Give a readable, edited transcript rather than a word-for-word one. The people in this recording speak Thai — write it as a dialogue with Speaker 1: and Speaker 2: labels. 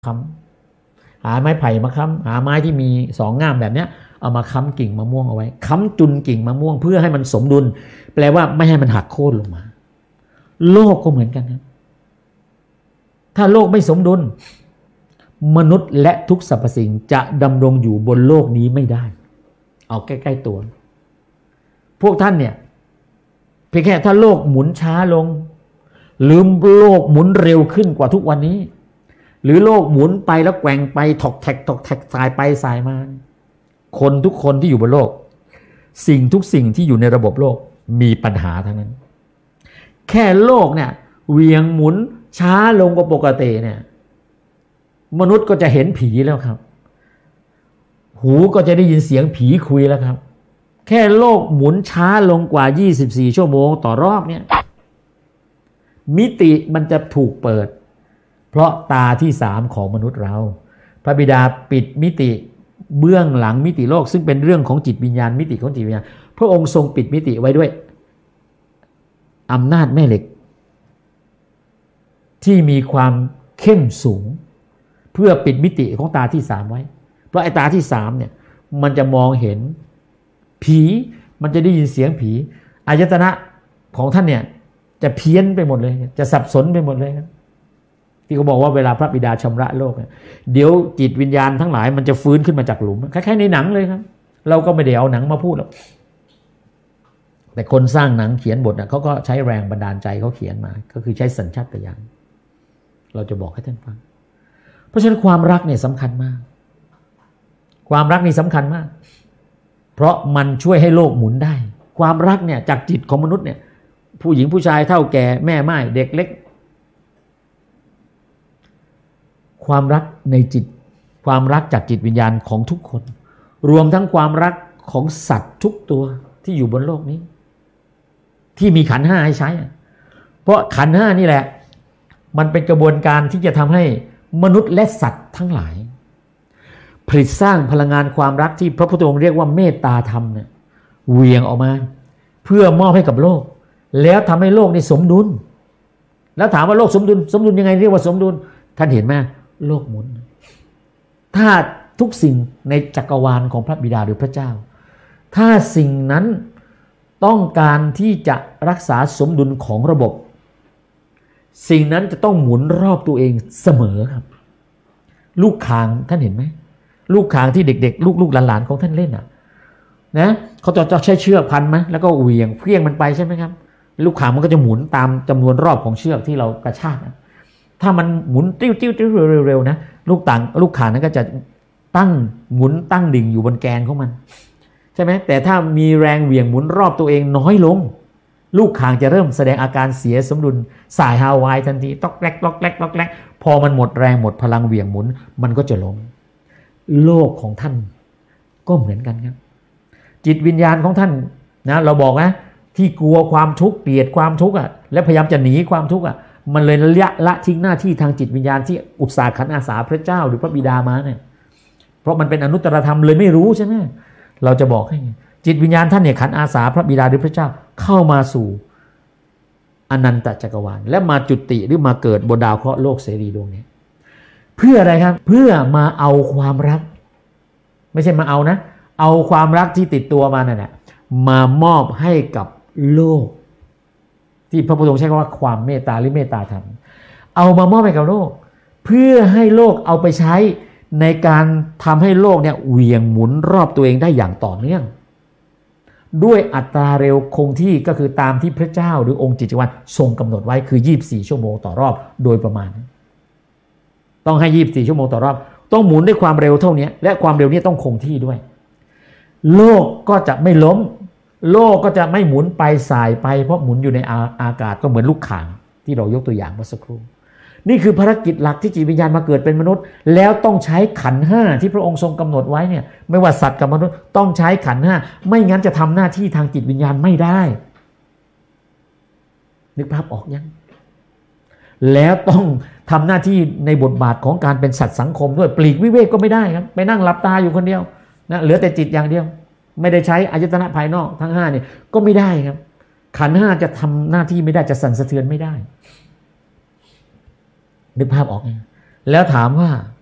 Speaker 1: ค้ำหาไม้ไผ่มาค้ำหาไม้ที่มีสองง่ามแบบเนี้ยเอามาค้ำกิ่งมะม่วงเอาไว้ค้ำจุนกิ่งมะม่วงเพื่อให้มันสมดุลแปลว่าไม่ให้มันหักโค่นลงมาโลกก็เหมือนกันนะถ้าโลกไม่สมดุลมนุษย์และทุกสรรพสิ่งจะดำรงอยู่บนโลกนี้ไม่ได้เอาใกล้ๆตัวพวกท่านเนี่ยเพียงแค่ถ้าโลกหมุนช้าลงหรือโลกหมุนเร็วขึ้นกว่าทุกวันนี้หรือโลกหมุนไปแล้วแกว่งไปถกแท็กสายไปสายมาคนทุกคนที่อยู่บนโลกสิ่งทุกสิ่งที่อยู่ในระบบโลกมีปัญหาทั้งนั้นแค่โลกเนี่ยเวียงหมุนช้าลงกว่าปกติเนี่ยมนุษย์ก็จะเห็นผีแล้วครับหูก็จะได้ยินเสียงผีคุยแล้วครับแค่โลกหมุนช้าลงกว่า24ชั่วโมงต่อรอบเนี่ยมิติมันจะถูกเปิดเพราะตาที่3ของมนุษย์เราพระบิดาปิดมิติเบื้องหลังมิติโลกซึ่งเป็นเรื่องของจิตวิญญาณมิติของจิตวิญญาณพระองค์ทรงปิดมิติไว้ด้วยอำนาจแม่เหล็กที่มีความเข้มสูงเพื่อปิดมิติของตาที่3ไว้เพราะไอ้ตาที่3เนี่ยมันจะมองเห็นผีมันจะได้ยินเสียงผีอายตนะของท่านเนี่ยจะเพี้ยนไปหมดเลยจะสับสนไปหมดเลยที่เขาบอกว่าเวลาพระบิดาชำระโลกเดี๋ยวจิตวิญญาณทั้งหลายมันจะฟื้นขึ้นมาจากหลุมคล้ายๆในหนังเลยครับเราก็ไม่ได้เอาหนังมาพูดหรอกแต่คนสร้างหนังเขียนบทเขาก็ใช้แรงบันดาลใจเขาเขียนมาก็คือใช้สัญชาตญาณเราจะบอกให้ท่านฟังเพราะฉะนั้นความรักเนี่ยสำคัญมากความรักนี่สำคัญมากเพราะมันช่วยให้โลกหมุนได้ความรักเนี่ยจากจิตของมนุษย์เนี่ยผู้หญิงผู้ชายเฒ่าแก่แม่ม่ายเด็กเล็กความรักในจิตความรักจากจิตวิญญาณของทุกคนรวมทั้งความรักของสัตว์ทุกตัวที่อยู่บนโลกนี้ที่มีขันธ์5ให้ใช้เพราะขันธ์5นี่แหละมันเป็นกระบวนการที่จะทำให้มนุษย์และสัตว์ทั้งหลายผลิตสร้างพลังงานความรักที่พระพุทธองค์เรียกว่าเมตตาธรรมเนี่ยเหวี่ยงออกมาเพื่อมอบให้กับโลกแล้วทำให้โลกนี่สมดุลแล้วถามว่าโลกสมดุลยังไงเรียกว่าสมดุลท่านเห็นไหมโลกหมุนถ้าทุกสิ่งในจักรวาลของพระบิดาหรือพระเจ้าถ้าสิ่งนั้นต้องการที่จะรักษาสมดุลของระบบสิ่งนั้นจะต้องหมุนรอบตัวเองเสมอครับลูกข่างท่านเห็นไหมลูกข่างที่เด็กๆลูกหลานๆของท่านเล่นนะเขาจะใช้เชือกพันไหมแล้วก็เหวี่ยงเพี้ยงมันไปใช่ไหมครับลูกข่างมันก็จะหมุนตามจำนวนรอบของเชือกที่เรากระชากถ้ามันหมุนติ้วเร็วๆนะลูกข่างนั้นก็จะหมุนตั้งดิ่งอยู่บนแกนของมันใช่ไหมแต่ถ้ามีแรงเหวี่ยงหมุนรอบตัวเองน้อยลงลูกข่างจะเริ่มแสดงอาการเสียสมดุลสายฮาวายทันทีต๊อกแรกพอมันหมดแรงหมดพลังเหวี่ยงหมุนมันก็จะล้มโลกของท่านก็เหมือนกันครับจิตวิญญาณของท่านนะเราบอกนะที่กลัวความทุกข์เกลียดความทุกข์และพยายามจะหนีความทุกข์มันเลยละทิ้งหน้าที่ทางจิตวิญญาณที่อุตสาห์ขันอาสาพระเจ้าหรือพระบิดามาเนี่ยเพราะมันเป็นอนุตตรธรรมเลยไม่รู้ใช่ไหมเราจะบอกให้จิตวิญญาณท่านเนี่ยขันอาสาพระบิดาหรือพระเจ้าเข้ามาสู่อนันตจักรวาลและมาจุติหรือมาเกิดบนดาวเคราะห์โลกเสรีดวงนี้เพื่ออะไรครับเพื่อมาเอาความรักไม่ใช่มาเอานะเอาความรักที่ติดตัวมานั่นแหละมามอบให้กับโลกที่พระพุทธองค์ใช้คำว่าความเมตตาหรือเมตตาธรรมเอามามอบให้กับโลกเพื่อให้โลกเอาไปใช้ในการทำให้โลกเนี่ยเหวี่ยงหมุนรอบตัวเองได้อย่างต่อเนื่องด้วยอัตราเร็วคงที่ก็คือตามที่พระเจ้าหรือองค์จิตจักรวาลทรงกำหนดไว้คือ24ชั่วโมงต่อรอบโดยประมาณต้องให้24ชั่วโมงต่อรอบต้องหมุนด้วยความเร็วเท่านี้และความเร็วนี้ต้องคงที่ด้วยโลกก็จะไม่ล้มโลกก็จะไม่หมุนไปสายไปเพราะหมุนอยู่ในอากาศก็เหมือนลูกข่างที่เรายกตัวอย่างเมื่อสักครู่นี่คือภารกิจหลักที่จิตวิญญาณมาเกิดเป็นมนุษย์แล้วต้องใช้ขันธ์5ที่พระองค์ทรงกำหนดไว้เนี่ยไม่ว่าสัตว์กับมนุษย์ต้องใช้ขันธ์5ไม่งั้นจะทำหน้าที่ทางจิตวิญญาณไม่ได้นึกภาพออกยังแล้วต้องทำหน้าที่ในบทบาทของการเป็นสัตว์สังคมด้วยปลีกวิเวกก็ไม่ได้ครับไปนั่งหลับตาอยู่คนเดียวนะเหลือแต่จิตอย่างเดียวไม่ได้ใช้อายตนะภายนอกทั้ง5เนี่ยก็ไม่ได้ครับขันธ์5จะทำหน้าที่ไม่ได้จะสั่นสะเทือนไม่ได้นึกภาพออกไหมแล้วถามว่า